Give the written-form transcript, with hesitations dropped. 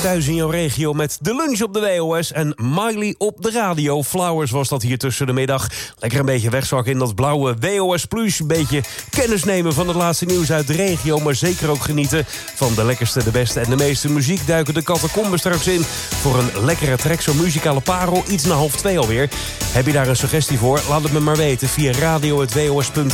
thuis in jouw regio met de lunch op de WOS en Miley op de radio. Flowers was dat hier tussen de middag. Lekker een beetje wegzakken in dat blauwe WOS Plus. Een beetje kennis nemen van het laatste nieuws uit de regio, maar zeker ook genieten van de lekkerste, de beste en de meeste muziek. Duiken de catacomben straks in voor een lekkere track, zo'n muzikale parel. Iets na 1:30 alweer. Heb je daar een suggestie voor? Laat het me maar weten via radio@wos.nl.